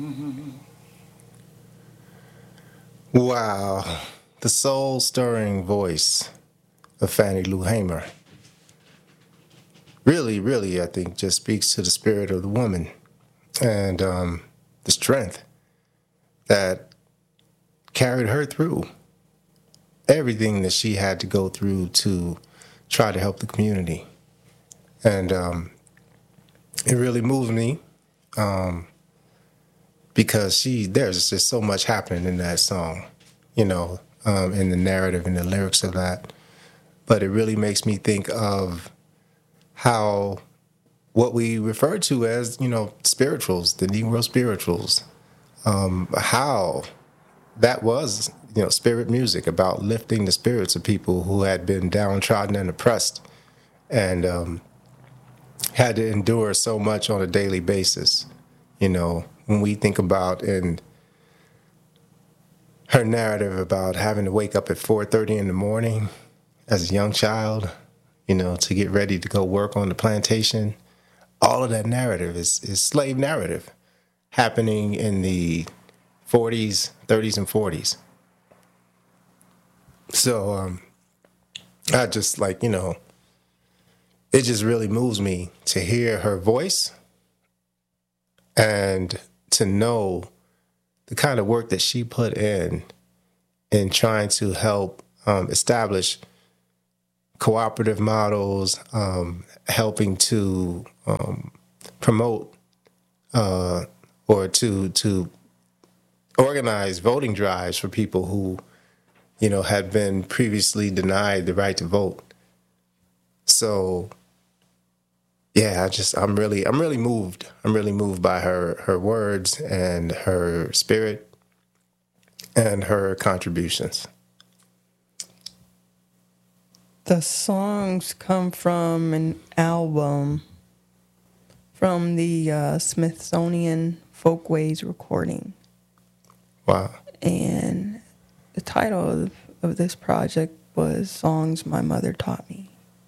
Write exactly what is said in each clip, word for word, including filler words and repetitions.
Wow. The soul stirring voice of Fannie Lou Hamer really, really, I think, just speaks to the spirit of the woman and um, the strength that carried her through everything that she had to go through to try to help the community. And um, it really moved me um, because she there's just so much happening in that song, you know, um, in the narrative and the lyrics of that. But it really makes me think of how what we refer to as, you know, spirituals, the Negro spirituals, um, how that was, you know, spirit music about lifting the spirits of people who had been downtrodden and oppressed and um, had to endure so much on a daily basis. You know, when we think about in her narrative about having to wake up at four thirty in the morning as a young child, you know, to get ready to go work on the plantation, all of that narrative is, is slave narrative happening in the forties, thirties, and forties. So um, I just like, you know, it just really moves me to hear her voice and to know the kind of work that she put in in trying to help um, establish cooperative models, um, helping to um, promote uh, or to to organize voting drives for people who, you know, had been previously denied the right to vote. So, yeah, I just I'm really I'm really moved. I'm really moved by her her words and her spirit and her contributions. The songs come from an album from the uh, Smithsonian Folkways recording. Wow. And the title of, of this project was Songs My Mother Taught Me.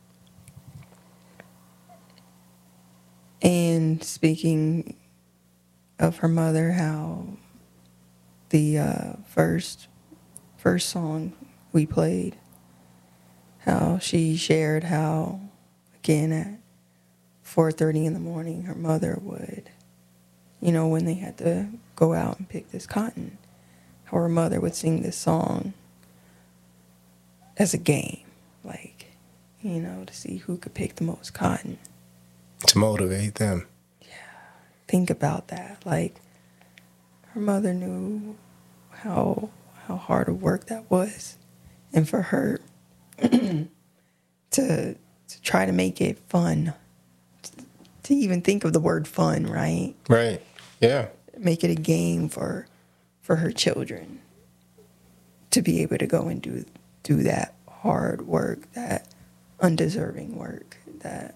And speaking of her mother, how the uh, first first song we played, how she shared how, again, at four thirty in the morning, her mother would, you know, when they had to go out and pick this cotton, how her mother would sing this song as a game, like, you know, to see who could pick the most cotton. To motivate them. Yeah, think about that. Like, her mother knew how how hard of work that was, and for her to to try to make it fun, to even think of the word fun, right? Right. Yeah. Make it a game for for her children to be able to go and do do that hard work, that undeserving work that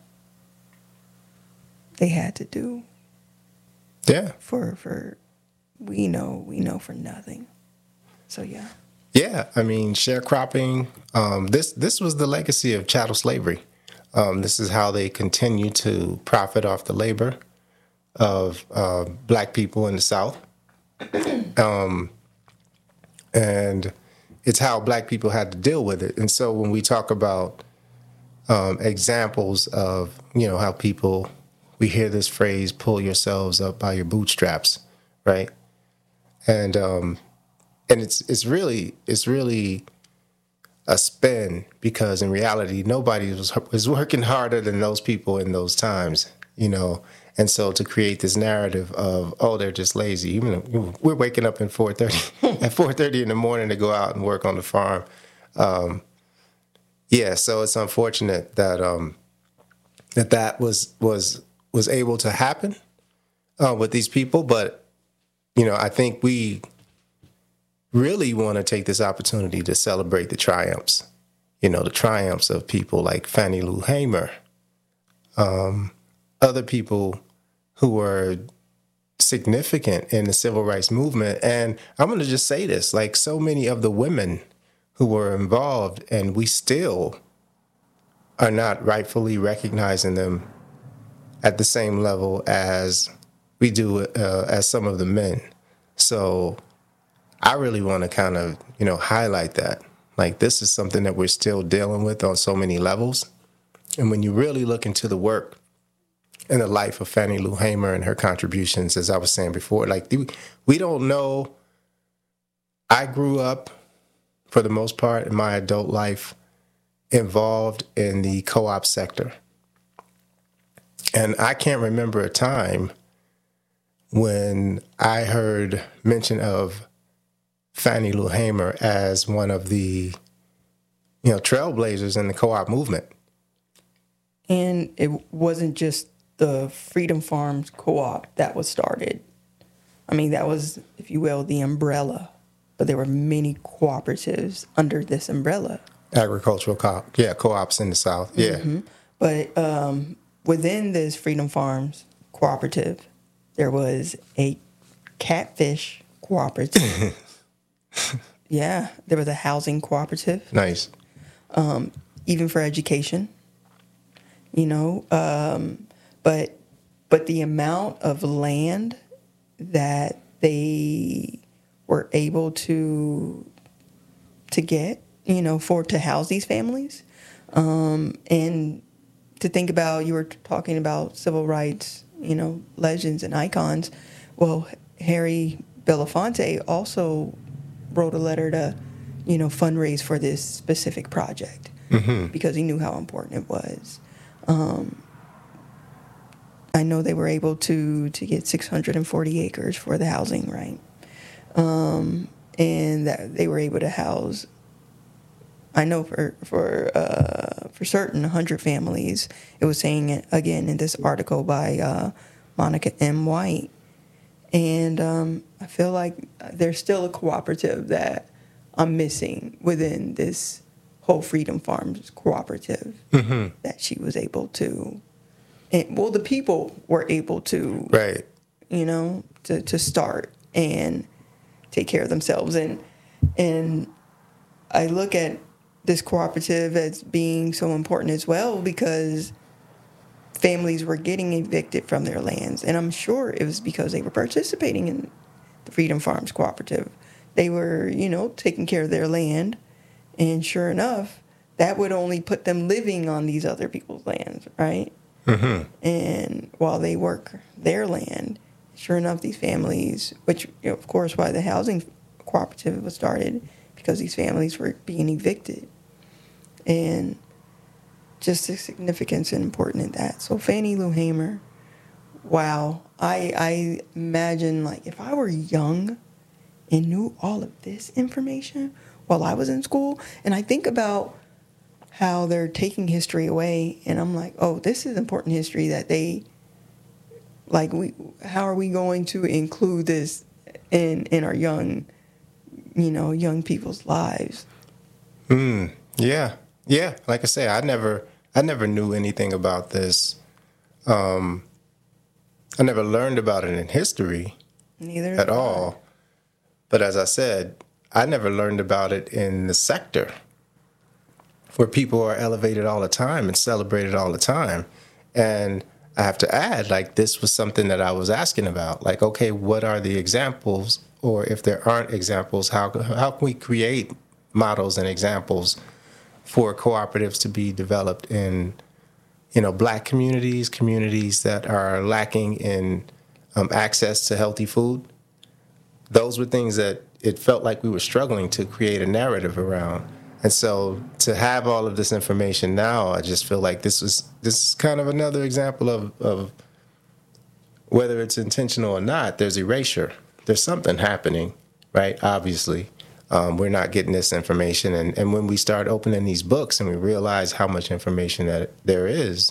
they had to do. Yeah. For for we know we know for nothing. So yeah. Yeah, I mean, sharecropping. Um, this this was the legacy of chattel slavery. Um, this is how they continue to profit off the labor of uh, black people in the South, um, and it's how black people had to deal with it. And so when we talk about um, examples of, you know, how people, we hear this phrase, "Pull yourselves up by your bootstraps," right? And um, and it's it's really it's really a spin because in reality nobody was was working harder than those people in those times, you know. And so to create this narrative of, oh, they're just lazy, even though we're waking up at four thirty at four thirty in the morning to go out and work on the farm. Um, yeah, so it's unfortunate that um, that that was was was able to happen uh, with these people, but you know, I think we really want to take this opportunity to celebrate the triumphs, you know, the triumphs of people like Fannie Lou Hamer, um, other people who were significant in the civil rights movement. And I'm going to just say this, like so many of the women who were involved, and we still are not rightfully recognizing them at the same level as we do uh, as some of the men. So I really want to kind of, you know, highlight that. Like, this is something that we're still dealing with on so many levels. And when you really look into the work and the life of Fannie Lou Hamer and her contributions, as I was saying before, like, we don't know. I grew up, for the most part, in my adult life, involved in the co-op sector. And I can't remember a time when I heard mention of Fannie Lou Hamer as one of the, you know, trailblazers in the co-op movement. And it wasn't just the Freedom Farms co-op that was started. I mean, that was, if you will, the umbrella. But there were many cooperatives under this umbrella. Agricultural co-op, yeah, co-ops in the South, yeah. Mm-hmm. But um, within this Freedom Farms cooperative, there was a catfish cooperative. Yeah, there was a housing cooperative. Nice. Um, even for education, you know. Um, but but the amount of land that they were able to to get, you know, for to house these families, um, and to think about, you were talking about civil rights, you know, legends and icons. Well, Harry Belafonte also wrote a letter to, you know, fundraise for this specific project, mm-hmm. because he knew how important it was. Um, I know they were able to to get six hundred forty acres for the housing, right? Um, and that they were able to house, I know for for uh, for certain, one hundred families. It was saying it again in this article by uh, Monica M. White. And um, I feel like there's still a cooperative that I'm missing within this whole Freedom Farms cooperative, mm-hmm. that she was able to, and, well, the people were able to, right, you know, to, to start and take care of themselves. And and I look at this cooperative as being so important as well, because families were getting evicted from their lands. And I'm sure it was because they were participating in the Freedom Farms Cooperative. They were, you know, taking care of their land. And sure enough, that would only put them living on these other people's lands, right? Mm-hmm. And while they work their land, sure enough, these families, which, you know, of course, why the housing cooperative was started, because these families were being evicted. And just the significance and importance in that. So Fannie Lou Hamer, wow. I I imagine, like, if I were young and knew all of this information while I was in school, and I think about how they're taking history away, and I'm like, oh, this is important history that they, like, we, how are we going to include this in in our young, you know, young people's lives? Mm, yeah. Yeah, like I say, I never, I never knew anything about this. Um, I never learned about it in history, neither at all. But as I said, I never learned about it in the sector, where people are elevated all the time and celebrated all the time. And I have to add, like, this was something that I was asking about. Like, okay, what are the examples? Or if there aren't examples, how how can we create models and examples for cooperatives to be developed in, you know, Black communities, communities that are lacking in um, access to healthy food? Those were things that it felt like we were struggling to create a narrative around. And so to have all of this information now, I just feel like this was this is kind of another example of, of whether it's intentional or not, there's erasure. There's something happening, right? Obviously. Um, we're not getting this information. And, and when we start opening these books and we realize how much information that there is,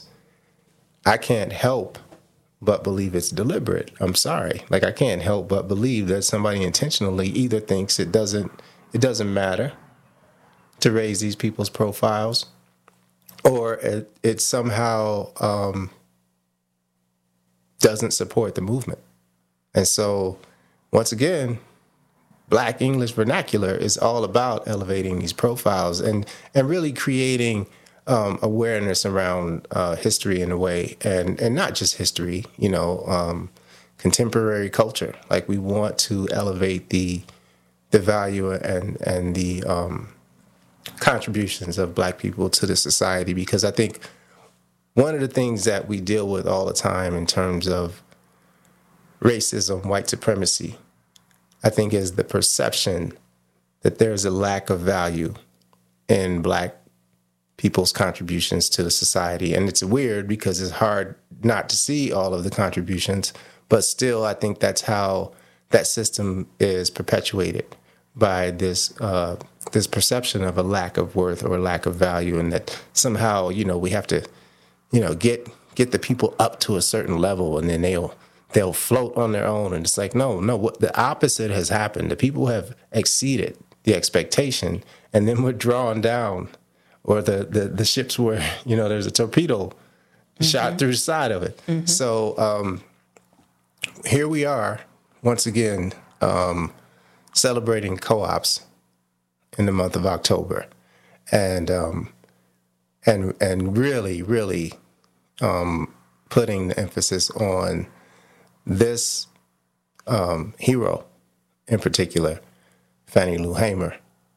I can't help but believe it's deliberate. I'm sorry. Like, I can't help but believe that somebody intentionally either thinks it doesn't it doesn't matter to raise these people's profiles, or it, it somehow um, doesn't support the movement. And so, once again, Black English Vernacular is all about elevating these profiles and, and really creating um, awareness around uh, history in a way, and, and not just history, you know, um, contemporary culture. Like we want to elevate the the value and and the um, contributions of Black people to the society, because I think one of the things that we deal with all the time in terms of racism, white supremacy, I think is the perception that there's a lack of value in Black people's contributions to the society. And it's weird because it's hard not to see all of the contributions, but still I think that's how that system is perpetuated, by this uh, this perception of a lack of worth or lack of value, and that somehow, you know, we have to, you know, get get the people up to a certain level, and then they'll they'll float on their own. And it's like, no, no, what the opposite has happened. The people have exceeded the expectation, and then we're drawn down, or the the, the ships were, you know, there's a torpedo mm-hmm. shot through the side of it. Mm-hmm. So um, here we are once again. Um, celebrating co-ops in the month of October, and um, and and really, really um, putting the emphasis on this um, hero in particular, Fannie Lou Hamer.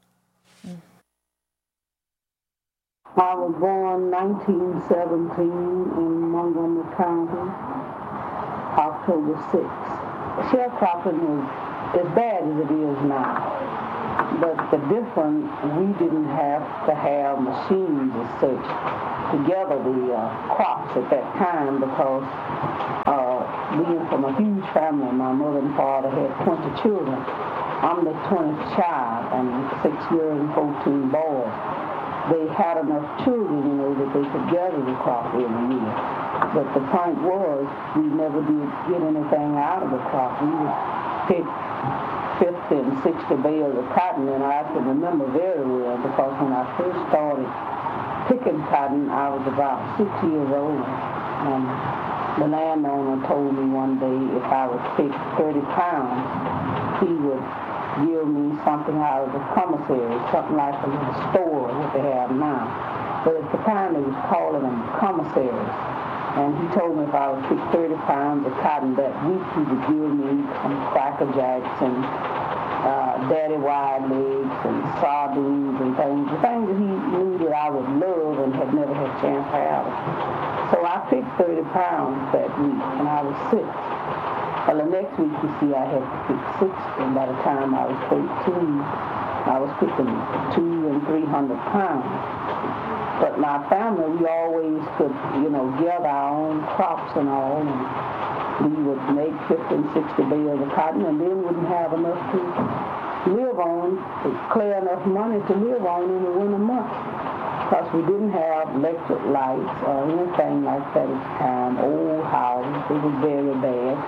I was born nineteen seventeen in Montgomery County, October sixth. Sharecropping was as bad as it is now. But the difference, we didn't have to have machines as such to gather the uh, crops at that time, because uh, being from a huge family, my mother and father had twenty children. I'm the twentieth child, and six girls and fourteen boys. They had enough children, you know, that they could gather the crop every year. But the point was, we never did get anything out of the crop. We would pick fifty and sixty bales of cotton, and I can remember very well, because when I first started picking cotton, I was about six years old, and the landowner told me one day if I would pick thirty pounds, he would give me something out of the commissary, something like a little store, what they have now. But at the time, they was calling them commissaries. And he told me if I would pick thirty pounds of cotton that week, he would give me some Cracker Jacks and uh, Daddy Wide Legs and sardines and things, the things that he knew that I would love and had never had a chance to have. So I picked thirty pounds that week, and I was six. Well, the next week, you see, I had to pick sixty, and by the time I was thirteen, I was picking two and three hundred pounds. But my family, we always could, you know, gather our own crops and all, and we would make fifty and sixty bales of cotton, and then wouldn't have enough to live on, to clear enough money to live on in the winter months, because we didn't have electric lights or anything like that at the time. Old houses, it was very bad.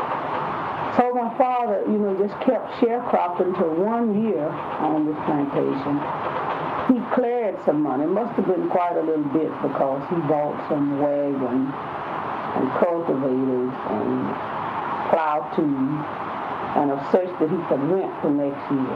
So my father, you know, just kept sharecropping for one year on this plantation. He cleared some money. It must have been quite a little bit, because he bought some wagons and cultivators and plow tools and of such that he could rent for next year.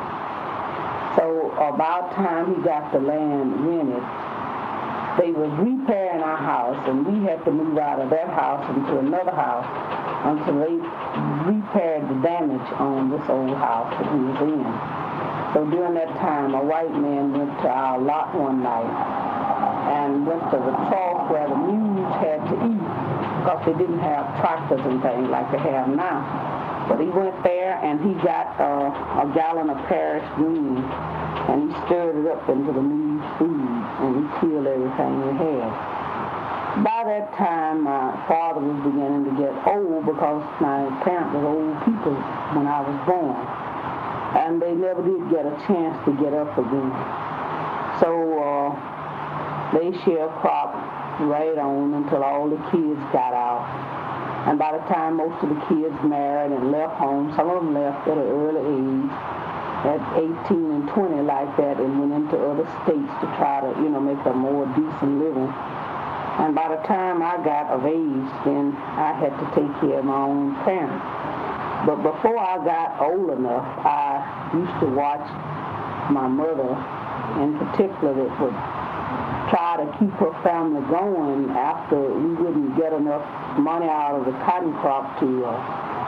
So about time he got the land rented, they was repairing our house, and we had to move out of that house into another house until they repaired the damage on this old house that we was in. So during that time, a white man went to our lot one night and went to the trough where the mules had to eat, because they didn't have tractors and things like they have now. But he went there, and he got uh, a gallon of Paris green, and he stirred it up into the mules' food, and he killed everything we had. By that time, my father was beginning to get old, because my parents were old people when I was born. And they never did get a chance to get up again. So uh, they sharecropped right on until all the kids got out. And by the time most of the kids married and left home, some of them left at an early age, at eighteen and twenty like that, and went into other states to try to, you know, make a more decent living. And by the time I got of age, then I had to take care of my own parents. But before I got old enough, I used to watch my mother, in particular, that would try to keep her family going after we wouldn't get enough money out of the cotton crop to uh,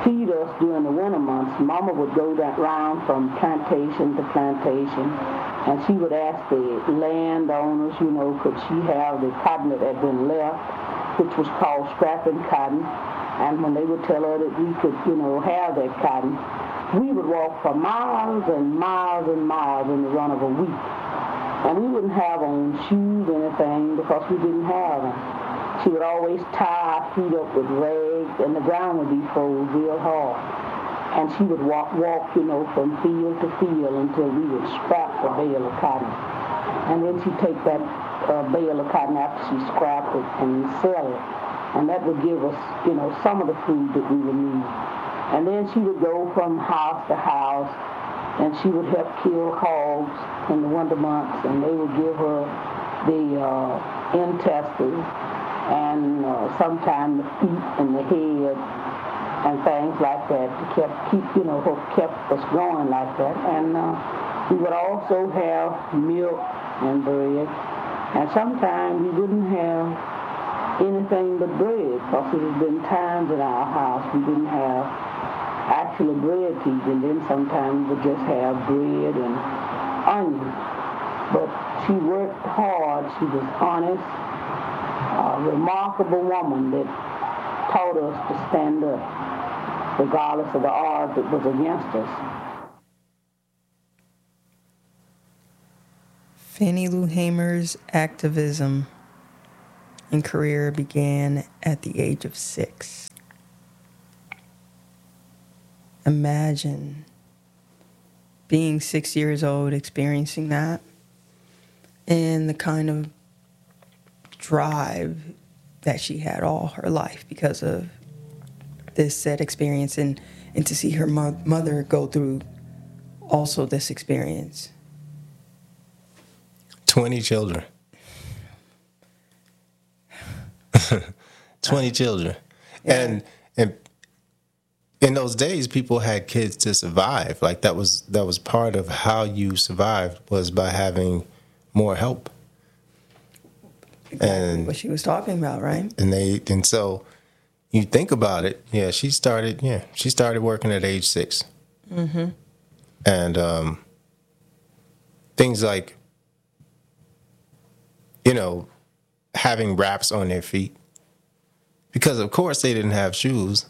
feed us during the winter months. Mama would go that round from plantation to plantation, and she would ask the landowners, you know, could she have the cotton that had been left, which was called scrapping cotton. And when they would tell her that we could, you know, have that cotton, we would walk for miles and miles and miles in the run of a week. And we wouldn't have on shoes or anything because we didn't have them. She would always tie our feet up with rags, and the ground would be froze real hard. And she would walk, walk, you know, from field to field until we would scrap a bale of cotton. And then she'd take that uh, bale of cotton after she scrapped it and sell it. And that would give us, you know, some of the food that we would need. And then she would go from house to house, and she would help kill hogs in the winter months, and they would give her the uh, intestines and uh, sometimes the feet and the head and things like that to keep, keep you know, kept us going like that. And uh, we would also have milk and bread, and sometimes we wouldn't have anything but bread, because there has been times in our house we didn't have actual bread to eat, and then sometimes we would just have bread and onions. But she worked hard. She was honest, a remarkable woman that taught us to stand up regardless of the odds that was against us. Fannie Lou Hamer's activism and career began at the age of six. Imagine being six years old, experiencing that, and the kind of drive that she had all her life because of this said experience, and, and to see her mo- mother go through also this experience. twenty children. twenty children. Yeah. And and in those days people had kids to survive. Like that was that was part of how you survived, was by having more help. Exactly and what she was talking about, right? And they and so you think about it, yeah, she started yeah, she started working at age six. Mm-hmm. And um things like, you know, having wraps on their feet, because of course they didn't have shoes,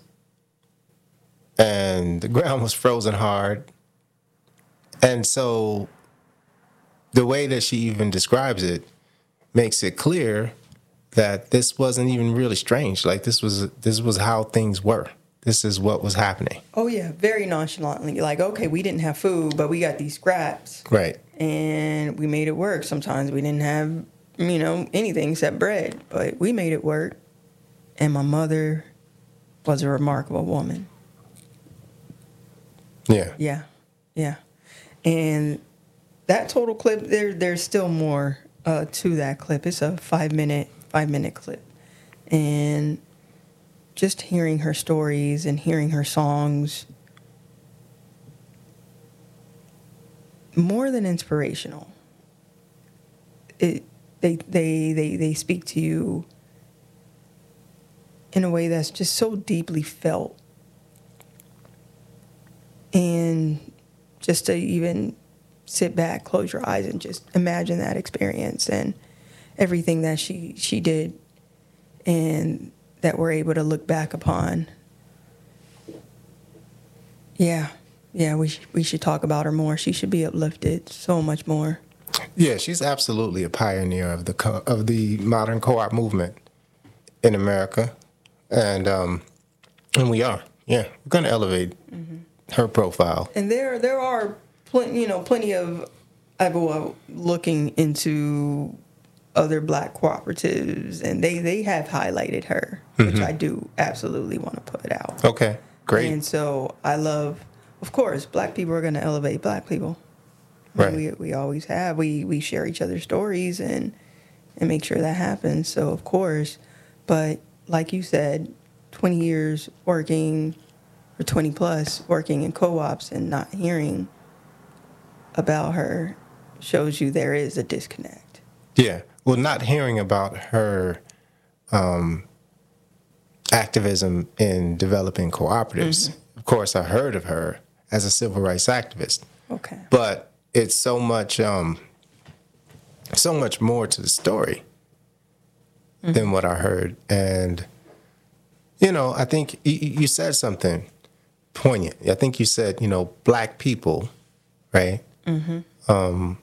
and the ground was frozen hard. And so the way that she even describes it makes it clear that this wasn't even really strange. Like this was this was how things were. This is what was happening. Oh yeah, very nonchalantly. Like, okay, we didn't have food, but we got these scraps. Right. And we made it work. Sometimes we didn't have, you know, anything except bread, but we made it work. And my mother was a remarkable woman. Yeah. Yeah. Yeah. And that total clip, there there's still more uh, to that clip. It's a five minute, five minute clip. And just hearing her stories and hearing her songs, more than inspirational. It they they they they speak to you in a way that's just so deeply felt. And just to even sit back, close your eyes, and just imagine that experience and everything that she, she did and that we're able to look back upon. Yeah, yeah, we, sh- we should talk about her more. She should be uplifted so much more. Yeah, she's absolutely a pioneer of the co- of the modern co-op movement in America. And um, and we are, yeah, we're going to elevate mm-hmm. her profile. And there there are plenty, you know, plenty of people looking into other black cooperatives, and they, they have highlighted her, mm-hmm. which I do absolutely want to put out. Okay, great. And so I love, of course, black people are going to elevate black people. Right. We we always have. We we share each other's stories and and make sure that happens. So of course, but like you said, twenty years working, or twenty plus working in co-ops and not hearing about her shows you there is a disconnect. Yeah. Well, not hearing about her um, activism in developing cooperatives, mm-hmm. of course, I heard of her as a civil rights activist. Okay. But it's so much, um, so much more to the story mm-hmm. than what I heard. And, you know, I think you, you said something poignant. I think you said, you know, black people, right? Mm-hmm. Um,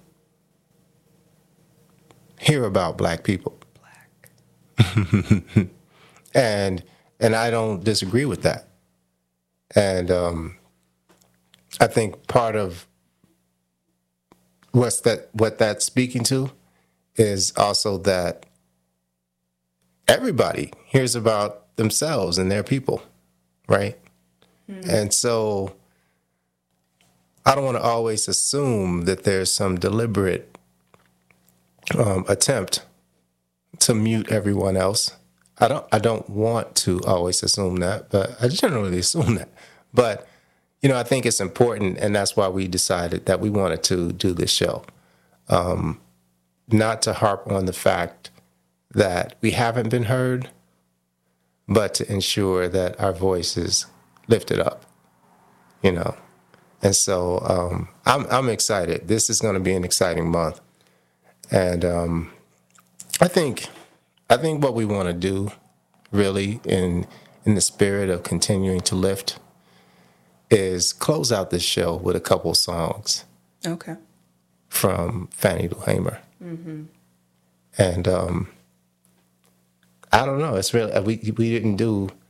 hear about black people. Black. and and I don't disagree with that. And um, I think part of what's that what that's speaking to is also that everybody hears about themselves and their people, right? Mm-hmm. And so I don't want to always assume that there's some deliberate um, attempt to mute everyone else. I don't I don't want to always assume that, but I generally assume that. But, you know, I think it's important, and that's why we decided that we wanted to do this show. Um, not to harp on the fact that we haven't been heard, but to ensure that our voice is lifted up, you know. And so um, I'm I'm excited. This is going to be an exciting month. And um, I think I think what we want to do, really, in in the spirit of continuing to lift, is close out this show with a couple songs. Okay. From Fannie Lou Hamer. Mm-hmm. And um, I don't know. It's really we we didn't do